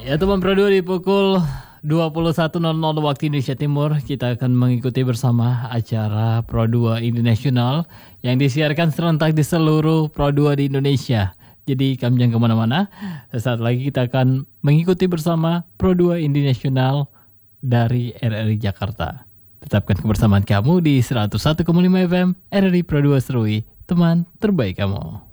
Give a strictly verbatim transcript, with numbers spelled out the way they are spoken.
Ya teman Pro dua di pukul dua puluh satu nol nol waktu Indonesia Timur kita akan mengikuti bersama acara Pro dua International yang disiarkan serentak di seluruh Pro dua di Indonesia. Jadi kamu jangan kemana-mana, sesaat lagi kita akan mengikuti bersama Pro dua International dari R R I Jakarta. Tetapkan kebersamaan kamu di seratus satu koma lima F M R R I Pro dua Serui, teman terbaik kamu.